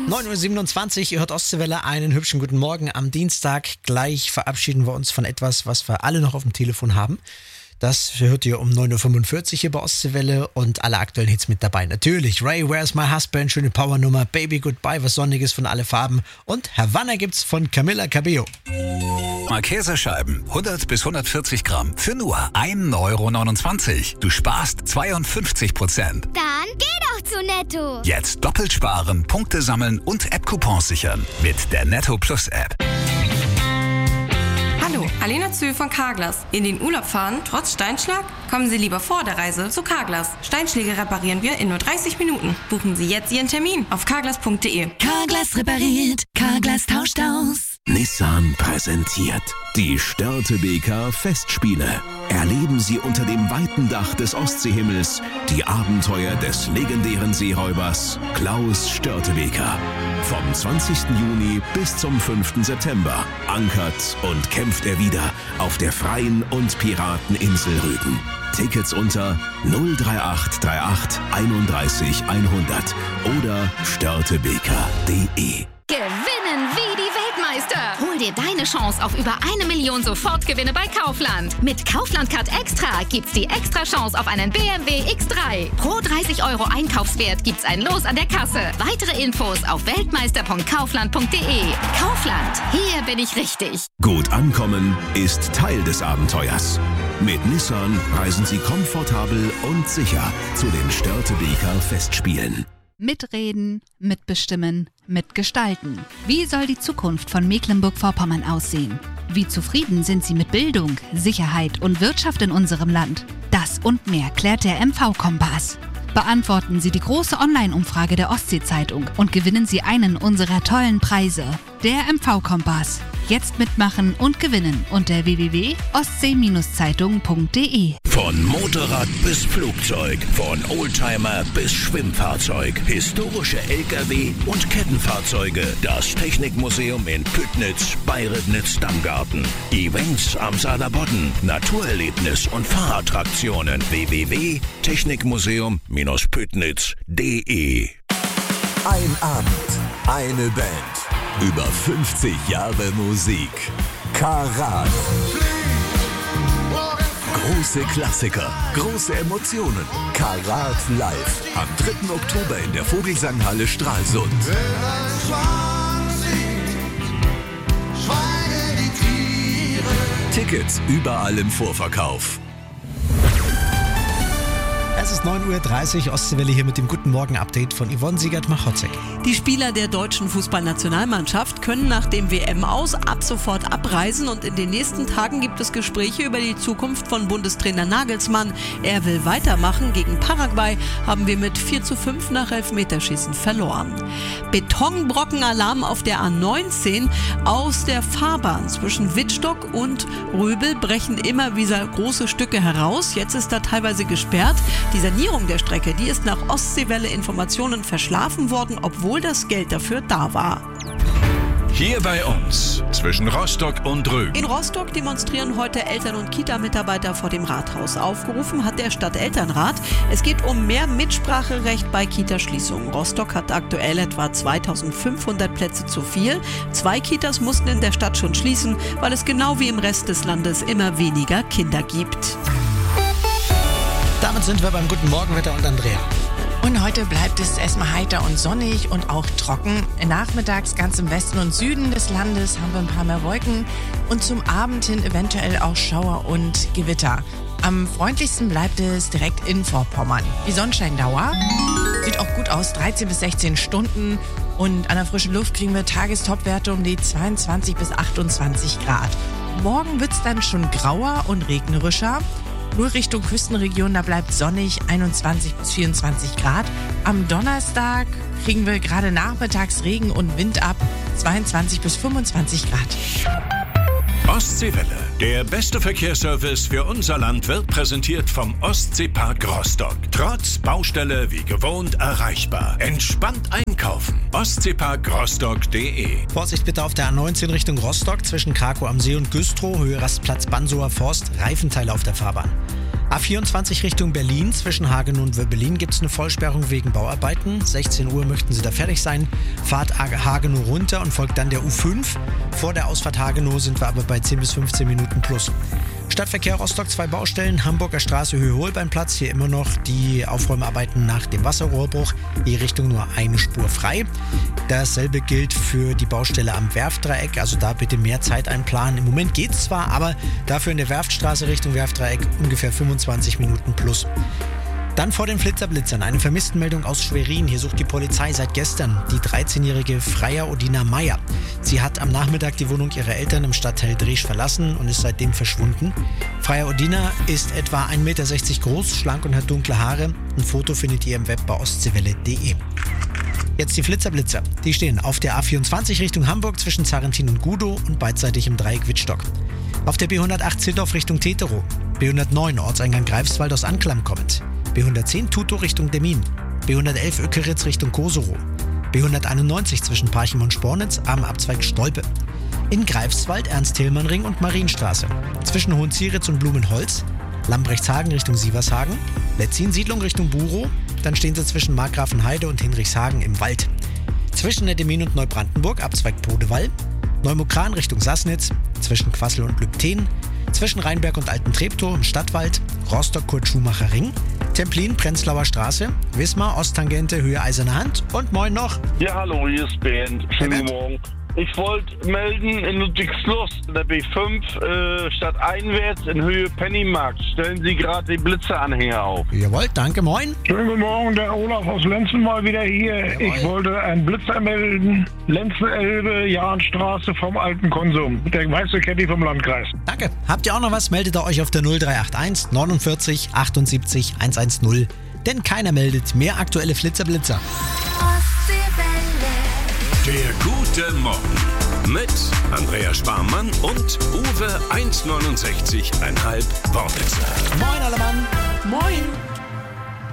9.27 Uhr, ihr hört Ostseewelle, einen hübschen guten Morgen am Dienstag. Gleich verabschieden wir uns von etwas, was wir alle noch auf dem Telefon haben. Das hört ihr um 9.45 Uhr hier bei Ostseewelle und alle aktuellen Hits mit dabei. Natürlich Ray, Where's My Husband, schöne Powernummer, Baby Goodbye, was Sonniges von Alle Farben und Havanna gibt's von Camila Cabello. Käsescheiben, 100 bis 140 Gramm für nur 1,29 €. Du sparst 52%. Dann geh doch zu Netto. Jetzt doppelt sparen, Punkte sammeln und App-Coupons sichern mit der Netto Plus App. Hallo, Alena Zühl von Carglass. In den Urlaub fahren, trotz Steinschlag? Kommen Sie lieber vor der Reise zu Carglass. Steinschläge reparieren wir in nur 30 Minuten. Buchen Sie jetzt Ihren Termin auf carglass.de. Carglass repariert, Carglass tauscht aus. Nissan präsentiert die Störtebeker Festspiele. Erleben Sie unter dem weiten Dach des Ostseehimmels die Abenteuer des legendären Seeräubers Klaus Störtebeker. Vom 20. Juni bis zum 5. September ankert und kämpft er wieder auf der freien und Pirateninsel Rügen. Tickets unter 03838 31 100 oder störtebeker.de. Gewinnen wie die Weltmeister. Hol dir deine Chance auf über 1 Million Sofortgewinne bei Kaufland. Mit Kaufland Card Extra gibt's die extra Chance auf einen BMW X3. Pro 30 € Einkaufswert gibt's ein Los an der Kasse. Weitere Infos auf weltmeister.kaufland.de. Kaufland, hier bin ich richtig. Gut ankommen ist Teil des Abenteuers. Mit Nissan reisen Sie komfortabel und sicher zu den Störtebeker Festspielen. Mitreden, mitbestimmen, mitgestalten. Wie soll die Zukunft von Mecklenburg-Vorpommern aussehen? Wie zufrieden sind Sie mit Bildung, Sicherheit und Wirtschaft in unserem Land? Das und mehr klärt der MV-Kompass. Beantworten Sie die große Online-Umfrage der Ostsee-Zeitung und gewinnen Sie einen unserer tollen Preise. Der MV-Kompass. Jetzt mitmachen und gewinnen unter www.ostsee-zeitung.de. Von Motorrad bis Flugzeug, von Oldtimer bis Schwimmfahrzeug, historische LKW und Kettenfahrzeuge. Das Technikmuseum in Püttnitz bei Ribnitz-Damgarten. Events am Saarlandbodden, Naturerlebnis und Fahrattraktionen. www.technikmuseum-püttnitz.de. Ein Abend, eine Band, über 50 Jahre Musik. Karat. Große Klassiker, große Emotionen. Karat live. Am 3. Oktober in der Vogelsanghalle Stralsund. Tickets überall im Vorverkauf. Es ist 9.30 Uhr, Ostseewelle hier mit dem Guten Morgen-Update von Yvonne Siegert-Machotzek. Die Spieler der deutschen Fußballnationalmannschaft können nach dem WM-Aus ab sofort abreisen und in den nächsten Tagen gibt es Gespräche über die Zukunft von Bundestrainer Nagelsmann. Er will weitermachen. Gegen Paraguay haben wir mit 4:5 nach Elfmeterschießen verloren. Betonbrockenalarm auf der A19. Aus der Fahrbahn zwischen Wittstock und Röbel brechen immer wieder große Stücke heraus. Jetzt ist da teilweise gesperrt. Die Sanierung der Strecke, die ist nach Ostseewelle-Informationen verschlafen worden, obwohl das Geld dafür da war. Hier bei uns, zwischen Rostock und Rügen. In Rostock demonstrieren heute Eltern- und Kita-Mitarbeiter vor dem Rathaus. Aufgerufen hat der Stadtelternrat. Es geht um mehr Mitspracherecht bei Kitaschließungen. Rostock hat aktuell etwa 2500 Plätze zu viel. 2 Kitas mussten in der Stadt schon schließen, weil es genau wie im Rest des Landes immer weniger Kinder gibt. Damit sind wir beim Guten Morgenwetter und Andrea. Und heute bleibt es erstmal heiter und sonnig und auch trocken. Nachmittags ganz im Westen und Süden des Landes haben wir ein paar mehr Wolken und zum Abend hin eventuell auch Schauer und Gewitter. Am freundlichsten bleibt es direkt in Vorpommern. Die Sonnenscheindauer sieht auch gut aus, 13 bis 16 Stunden. Und an der frischen Luft kriegen wir Tagestopwerte um die 22 bis 28 Grad. Morgen wird es dann schon grauer und regnerischer. Nur Richtung Küstenregion, da bleibt sonnig, 21 bis 24 Grad. Am Donnerstag kriegen wir gerade nachmittags Regen und Wind ab, 22 bis 25 Grad. Ostseewelle, der beste Verkehrsservice für unser Land, wird präsentiert vom Ostseepark Rostock. Trotz Baustelle wie gewohnt erreichbar. Entspannt einkaufen. Ostseeparkrostock.de. Vorsicht bitte auf der A19 Richtung Rostock zwischen Krakow am See und Güstrow, Höhe Rastplatz Bansower Forst, Reifenteile auf der Fahrbahn. A24 Richtung Berlin, zwischen Hagenow und Wöbbelin gibt es eine Vollsperrung wegen Bauarbeiten. 16 Uhr möchten Sie da fertig sein. Fahrt Hagenow runter und folgt dann der U5. Vor der Ausfahrt Hagenow sind wir aber bei 10 bis 15 Minuten plus. Stadtverkehr Rostock, 2 Baustellen, Hamburger Straße, Höhe Holbeinplatz. Hier immer noch die Aufräumarbeiten nach dem Wasserrohrbruch. Die Richtung nur eine Spur frei. Dasselbe gilt für die Baustelle am Werftdreieck. Also da bitte mehr Zeit einplanen. Im Moment geht es zwar, aber dafür in der Werftstraße Richtung Werftdreieck ungefähr 25 Minuten plus. Dann vor den Flitzerblitzern eine Vermisstenmeldung aus Schwerin. Hier sucht die Polizei seit gestern die 13-jährige Freya Odina Meyer. Sie hat am Nachmittag die Wohnung ihrer Eltern im Stadtteil Dresch verlassen und ist seitdem verschwunden. Freya Odina ist etwa 1,60 Meter groß, schlank und hat dunkle Haare. Ein Foto findet ihr im Web bei ostseewelle.de. Jetzt die Flitzerblitzer. Die stehen auf der A24 Richtung Hamburg zwischen Zarrentin und Gudow und beidseitig im Dreieck Wittstock. Auf der B108 Zittdorf Richtung Teterow. B109 Ortseingang Greifswald aus Anklam kommend. B110 Tutow Richtung Demmin, B111 Ökeritz Richtung Koserow, B191 zwischen Parchim und Spornitz am Abzweig Stolpe. In Greifswald Ernst-Thälmann-Ring und Marienstraße. Zwischen Hohenzieritz und Blumenholz, Lambrechtshagen Richtung Sievershagen, Letzin-Siedlung Richtung Burow, dann stehen sie zwischen Markgrafenheide und Hinrichshagen im Wald. Zwischen Neddemin und Neubrandenburg Abzweig Podewall, Neumukran Richtung Sassnitz, zwischen Quassel und Lübten, zwischen Rheinberg und Alten-Treptow im Stadtwald, Rostock-Kurt-Schumacher-Ring, Templin, Prenzlauer Straße, Wismar, Osttangente, Höhe Eiserne Hand und moin noch. Ja, hallo, hier ist Bernd. Schönen guten Morgen. Ich wollte melden, in Ludwigslust, in der B5, stadteinwärts in Höhe Pennymarkt, stellen Sie gerade die Blitzeranhänger auf. Jawohl, danke, moin. Schönen guten Morgen, der Olaf aus Lenzen mal wieder hier. Jawohl. Ich wollte einen Blitzer melden, Lenzen-Elbe, Jahnstraße vom Alten Konsum. Der weiße Caddy vom Landkreis. Danke. Habt ihr auch noch was, meldet ihr euch auf der 0381 49 78 110. Denn keiner meldet mehr aktuelle Flitzerblitzer. Der gute Morgen mit Andrea Sparmann und Uwe 1,69,5 Wortwitzer. Moin, alle Mann. Moin.